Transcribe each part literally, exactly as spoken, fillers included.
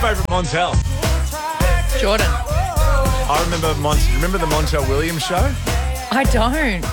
Favourite Montel? Jordan. I remember Mon- remember the Montel Williams show? I don't.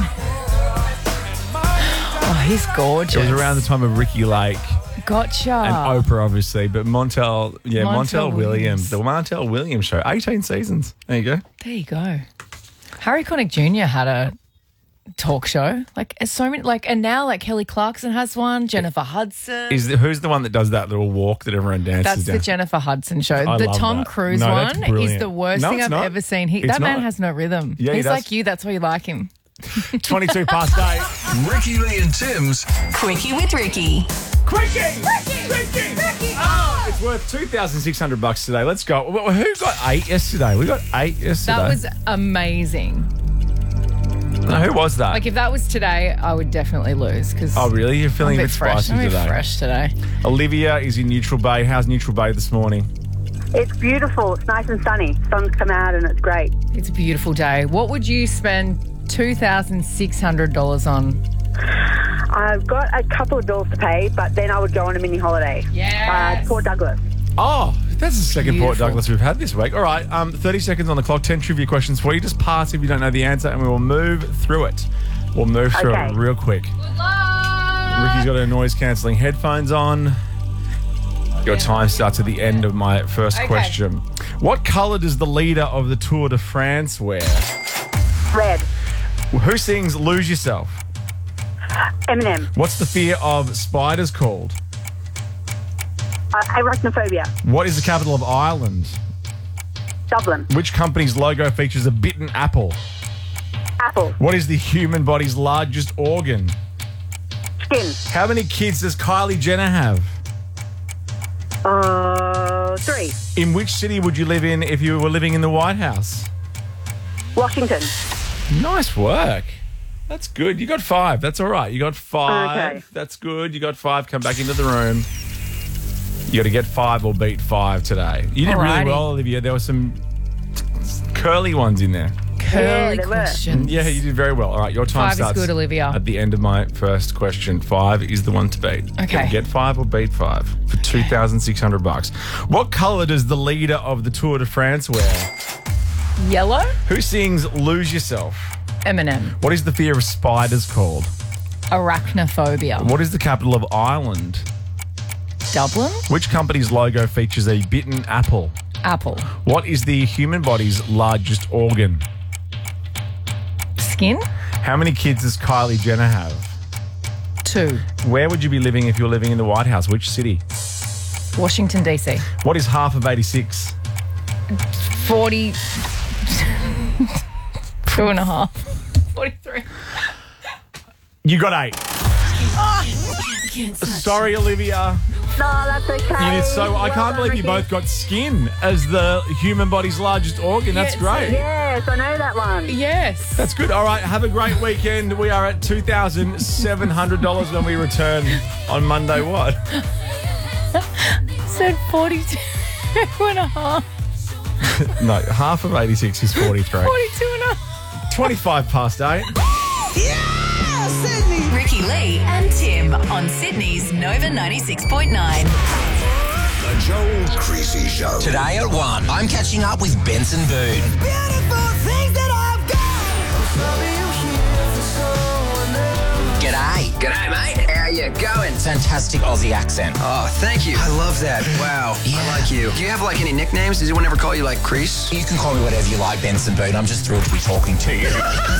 Oh, he's gorgeous. It was around the time of Ricky Lake Gotcha. and Oprah, obviously, but Montel, yeah, Montel Montel, Williams. Williams. The Montel Williams show, eighteen seasons. There you go. There you go. Harry Connick Junior had a talk show. Like, it's so many, like, and now, like, Kelly Clarkson has one, Jennifer Hudson. Is the, who's the one that does that little walk that everyone dances That's down? the Jennifer Hudson show. I the love Tom that. Cruise No, that's one is brilliant. the worst No, thing it's I've not. ever seen. He, It's that man not. has no rhythm. Yeah, he He's does. like you. That's why you like him. twenty-two past eight. Ricky Lee and Tim's Quickie with Ricky. Quickie! Quickie! Quickie! Oh, it's worth two thousand six hundred bucks today. Let's go. Well, who got eight yesterday? We got eight yesterday. That was amazing. No, who was that? Like, if that was today, I would definitely lose. Cause oh, really? You're feeling I'm a a bit bit fresh. spicy I'm a bit today. fresh today. Olivia is in Neutral Bay. How's Neutral Bay this morning? It's beautiful. It's nice and sunny. Sun's come out and it's great. It's a beautiful day. What would you spend two thousand six hundred dollars on? I've got a couple of bills to pay, but then I would go on a mini holiday. Yes. Uh, Port Douglas. Oh, that's the second Port Beautiful. Douglas we've had this week. All right, um, thirty seconds on the clock, ten trivia questions for you. Just pass if you don't know the answer, and we will move through it. We'll move through Okay. it real quick. Ricky's got her noise-cancelling headphones on. Your time starts at the end of my first Okay. question. What colour does the leader of the Tour de France wear? Red. Who sings Lose Yourself? Eminem. What's the fear of spiders called? Uh, arachnophobia. What is the capital of Ireland? Dublin. Which company's logo features a bitten apple? Apple. What is the human body's largest organ? Skin. How many kids does Kylie Jenner have? Uh, three. In which city would you live in if you were living in the White House? Washington. Nice work. That's good. You got five. That's all right. You got five. Okay. That's good. You got five. Come back into the room. You got to get five or beat five today. You did really Alrighty. well, Olivia. There were some curly ones in there. Curly they were. questions. Yeah, you did very well. All right, your time Five is starts good, Olivia. at the end of my first question. Five is the one to beat. Okay. Gotta get five or beat five for two thousand six hundred bucks. What colour does the leader of the Tour de France wear? Yellow? Who sings Lose Yourself? Eminem. What is the fear of spiders called? Arachnophobia. What is the capital of Ireland? Dublin? Which company's logo features a bitten apple? Apple. What is the human body's largest organ? Skin? How many kids does Kylie Jenner have? Two. Where would you be living if you were living in the White House? Which city? Washington, D C. What is half of eighty-six? forty. Two and a half. forty-three. You got eight. Sorry, Olivia. No, that's okay. You did so. I Well can't done, believe you Ricky. both got skin as the human body's largest organ. That's Yes, great. Yes, I know that one. Yes. That's good. All right. Have a great weekend. We are at two thousand seven hundred dollars when we return on Monday. What? Said forty-two and a half. No, half of eighty-six is forty-three. forty-two and a half. twenty-five past eight. Ricky Lee and Tim on Sydney's Nova ninety-six point nine. The Joel Creasy Show. Today at one, I'm catching up with Benson Boone. G'day. G'day, mate. How you going? Fantastic Aussie accent. Oh, thank you. I love that. Wow. Yeah. I like you. Do you have, like, any nicknames? Does anyone ever call you, like, Crease? You can call me whatever you like, Benson Boone. I'm just thrilled to be talking to you.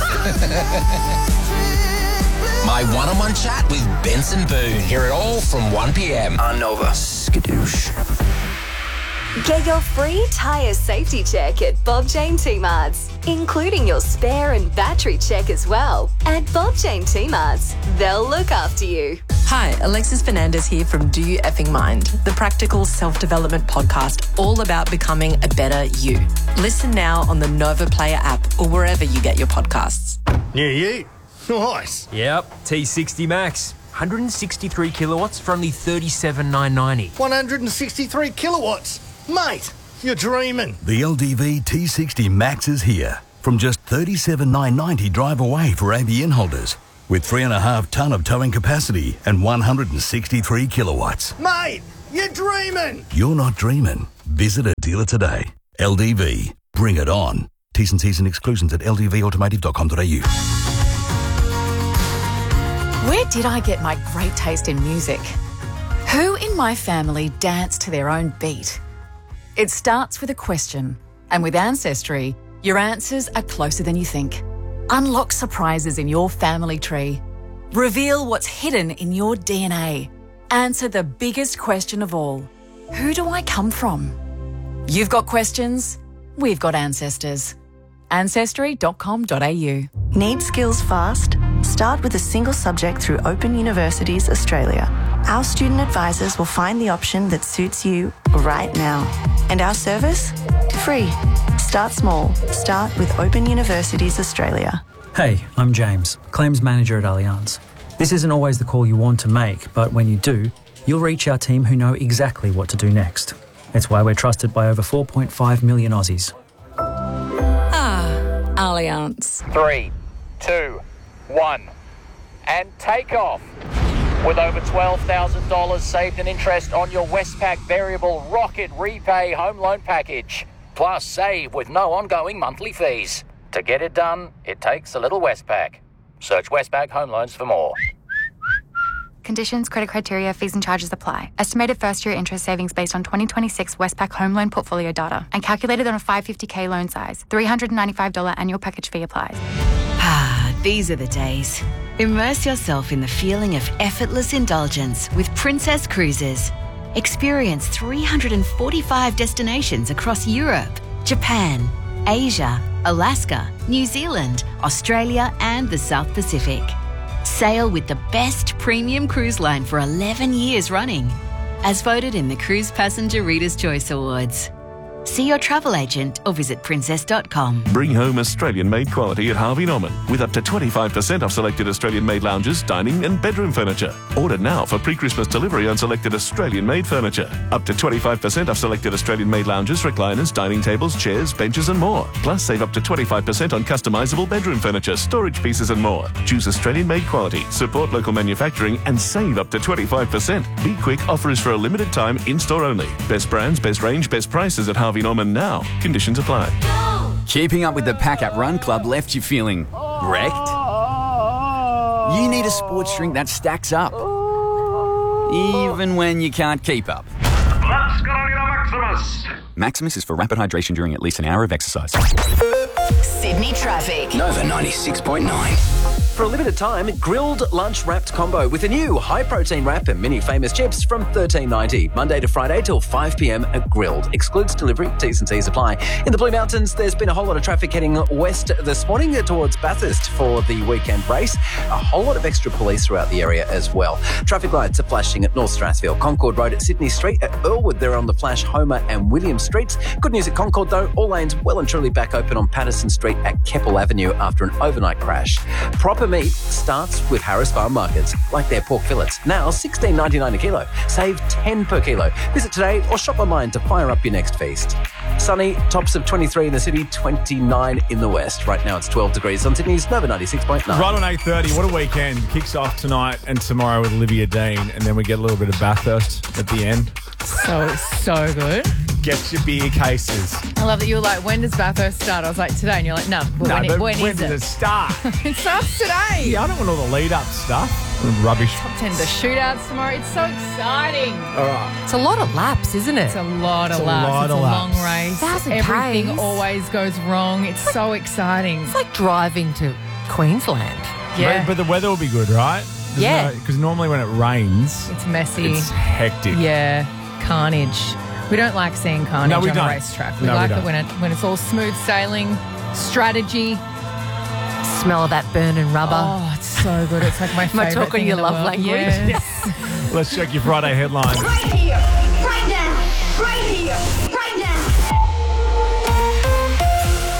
My one-on-one chat with Benson Boone. Hear it all from one p.m. On Nova. Skadoosh. Get your free tyre safety check at Bob Jane T-Marts, including your spare and battery check as well. At Bob Jane T-Marts, they'll look after you. Hi, Alexis Fernandez here from Do You Effing Mind, the practical self-development podcast all about becoming a better you. Listen now on the Nova Player app or wherever you get your podcasts. Yeah, yeah. Nice. Yep, T sixty Max. one hundred sixty-three kilowatts for only thirty-seven thousand nine hundred ninety. one hundred sixty-three kilowatts. Mate, you're dreaming. The L D V T sixty Max is here. From just thirty-seven thousand nine hundred ninety drive away for A B N holders. With three and a half tonne of towing capacity and one hundred sixty-three kilowatts. Mate, you're dreaming. You're not dreaming. Visit a dealer today. L D V. Bring it on. T's and C's and exclusions at l d v automotive dot com dot a u. Where did I get my great taste in music? Who in my family danced to their own beat? It starts with a question, and with Ancestry, your answers are closer than you think. Unlock surprises in your family tree. Reveal what's hidden in your D N A. Answer the biggest question of all. Who do I come from? You've got questions, we've got ancestors. ancestry dot com dot a u. Need skills fast? Start with a single subject through Open Universities Australia. Our student advisors will find the option that suits you right now. And our service? Free. Start small. Start with Open Universities Australia. Hey, I'm James, Claims Manager at Allianz. This isn't always the call you want to make, but when you do, you'll reach our team who know exactly what to do next. It's why we're trusted by over four point five million Aussies. Ah, Allianz. Three, two, one, and take off. With over twelve thousand dollars saved in interest on your Westpac Variable Rocket Repay Home Loan Package. Plus, save with no ongoing monthly fees. To get it done, it takes a little Westpac. Search Westpac Home Loans for more. Conditions, credit criteria, fees and charges apply. Estimated first-year interest savings based on twenty twenty-six Westpac home loan portfolio data and calculated on a five hundred fifty K loan size. three hundred ninety-five dollars annual package fee applies. Ah, these are the days. Immerse yourself in the feeling of effortless indulgence with Princess Cruises. Experience three hundred forty-five destinations across Europe, Japan, Asia, Alaska, New Zealand, Australia and the South Pacific. Sail with the best premium cruise line for eleven years running, as voted in the Cruise Passenger Reader's Choice Awards. See your travel agent or visit princess dot com. Bring home Australian-made quality at Harvey Norman with up to twenty-five percent off selected Australian-made lounges, dining and bedroom furniture. Order now for pre-Christmas delivery on selected Australian-made furniture. Up to twenty-five percent off selected Australian-made lounges, recliners, dining tables, chairs, benches and more. Plus save up to twenty-five percent on customisable bedroom furniture, storage pieces and more. Choose Australian-made quality, support local manufacturing and save up to twenty-five percent. Be quick, offer is for a limited time, in-store only. Best brands, best range, best prices at Harvey Norman now. Conditions apply. Keeping up with the pack at Run Club left you feeling wrecked? You need a sports drink that stacks up, even when you can't keep up. Let's get on your Maximus. Maximus is for rapid hydration during at least an hour of exercise. Sydney traffic. Nova ninety-six point nine. For a limited time, grilled lunch wrapped combo with a new high protein wrap and mini famous chips from thirteen ninety. Monday to Friday till five p.m. at Grilled. Excludes delivery. T's and C's apply. In the Blue Mountains, there's been a whole lot of traffic heading west this morning towards Bathurst for the weekend race. A whole lot of extra police throughout the area as well. Traffic lights are flashing at North Strathfield, Concord Road at Sydney Street. At Earlwood, they're on the flash Homer and William Streets. Good news at Concord though, all lanes well and truly back open on Patterson Street at Keppel Avenue after an overnight crash. Proper meat starts with Harris Farm Markets, like their pork fillets. Now sixteen ninety-nine a kilo. Save ten per kilo. Visit today or shop online to fire up your next feast. Sunny, tops of twenty-three in the city, twenty-nine in the west. Right now it's twelve degrees on Sydney's Nova ninety-six point nine. Right on eight thirty, what a weekend. Kicks off tonight and tomorrow with Olivia Dean, and then we get a little bit of Bathurst at the end. So, so good. Get your beer cases. I love that you were like, when does Bathurst start? I was like, today. And you're like, no, well, No, when, but it, when, when is does it? it start? It starts today. Yeah, I don't want all the lead-up stuff. Rubbish. Top ten, the shootouts tomorrow. It's so exciting. All right. It's a lot of laps, isn't it? It's a lot It's of a laps. lot it's of a laps. long race. Thousand Everything Ks. always goes wrong. It's so exciting. It's like driving to Queensland. Yeah. But, but the weather will be good, right? Yeah. Because normally when it rains, It's messy. it's hectic. Yeah, carnage. We don't like seeing carnage No, we on don't. a racetrack. We No, we like don't. it when it when it's all smooth sailing, strategy. Smell of that burning rubber. Oh, it's so good. It's like my Am I favorite talking thing your in the love world. language? Yes. Let's check your Friday headlines. Right here, right now, right here, right now. Hey, Sydney.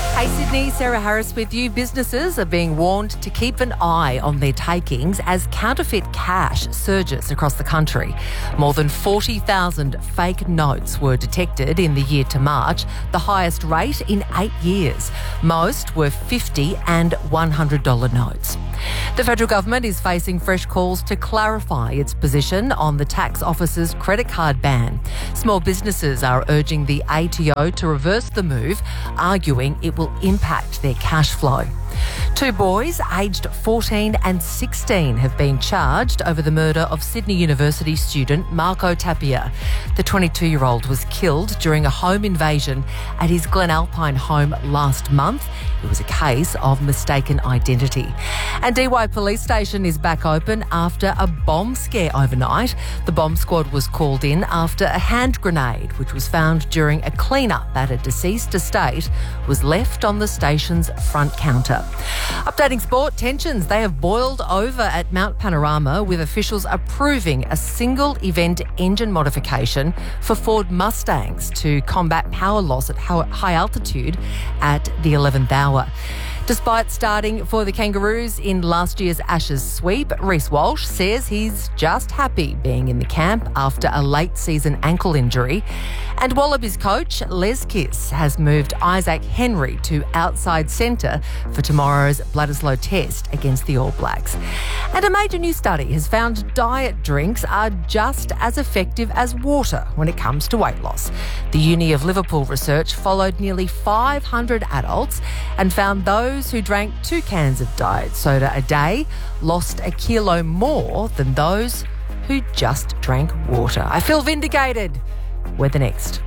Sydney, Sarah Harris with you. Businesses are being warned to keep an eye on their takings as counterfeit cash surges across the country. More than forty thousand fake notes were detected in the year to March, the highest rate in eight years. Most were fifty and one hundred dollar notes. The federal government is facing fresh calls to clarify its position on the tax office's credit card ban. Small businesses are urging the A T O to reverse the move, arguing it will impact their cash flow. Two boys aged fourteen and sixteen have been charged over the murder of Sydney University student Marco Tapia. The twenty-two-year-old was killed during a home invasion at his Glenalpine home last month. It was a case of mistaken identity. And D Y Police Station is back open after a bomb scare overnight. The bomb squad was called in after a hand grenade, which was found during a clean-up at a deceased estate, was left on the station's front counter. Updating sport, tensions, they have boiled over at Mount Panorama, with officials approving a single event engine modification for Ford Mustangs to combat power loss at high altitude at the eleventh hour. Despite starting for the Kangaroos in last year's Ashes sweep, Reece Walsh says he's just happy being in the camp after a late season ankle injury. And Wallabies coach Les Kiss has moved Isaac Henry to outside centre for tomorrow's Bledisloe test against the All Blacks. And a major new study has found diet drinks are just as effective as water when it comes to weight loss. The Uni of Liverpool research followed nearly five hundred adults and found those who drank two cans of diet soda a day lost a kilo more than those who just drank water. I feel vindicated. We're the next.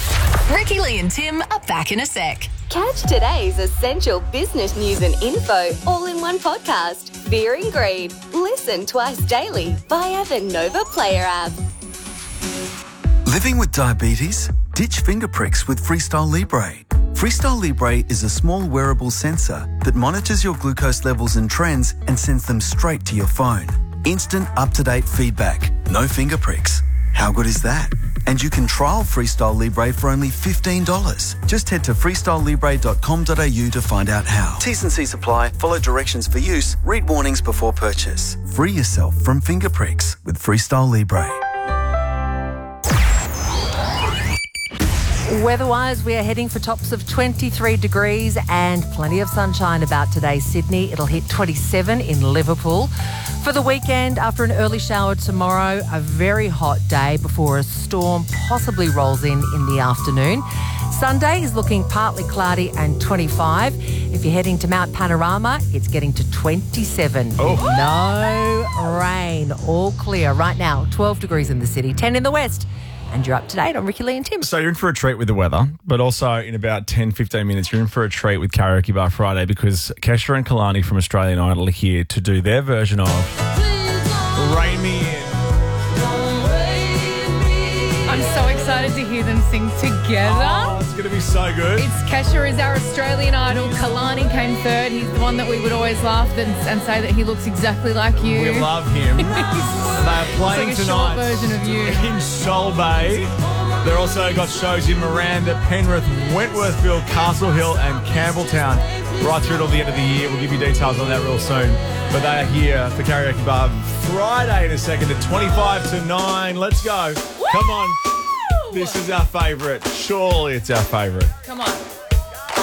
Ricky Lee and Tim are back in a sec. Catch today's essential business news and info all in one podcast. Fear and Greed. Listen twice daily via the Nova Player app. Living with diabetes? Ditch finger pricks with Freestyle Libre. Freestyle Libre is a small wearable sensor that monitors your glucose levels and trends and sends them straight to your phone. Instant, up-to-date feedback. No finger pricks. How good is that? And you can trial Freestyle Libre for only fifteen dollars. Just head to freestyle libre dot com dot a u to find out how. T's and C's apply. Follow directions for use. Read warnings before purchase. Free yourself from finger pricks with Freestyle Libre. Weather-wise, we are heading for tops of twenty-three degrees and plenty of sunshine about today. Sydney, it'll hit twenty-seven in Liverpool. For the weekend, after an early shower tomorrow, a very hot day before a storm possibly rolls in in the afternoon. Sunday is looking partly cloudy and twenty-five. If you're heading to Mount Panorama, it's getting to twenty-seven. Oh. No rain, all clear. Right now, twelve degrees in the city, ten in the west. And you're up to date on Ricky Lee and Tim. So you're in for a treat with the weather, but also in about ten, fifteen minutes, you're in for a treat with Karaoke Bar Friday, because Kesha and Kalani from Australian Idol are here to do their version of Rain Me In. I'm so excited to hear them sing together. Oh, it's going to be so good. It's Kesha is our Australian Idol. Kalani came third. He's the one that we would always laugh and, and say that he looks exactly like you. We love him. They are playing it's like a tonight short version of you. in Sol Bay. They're also got shows in Miranda, Penrith, Wentworthville, Castle Hill and Campbelltown right through till the end of the year. We'll give you details on that real soon. But they are here for Karaoke Bar Friday in a second at twenty-five to nine. Let's go. Come on. This is our favourite. Surely it's our favourite. Come on.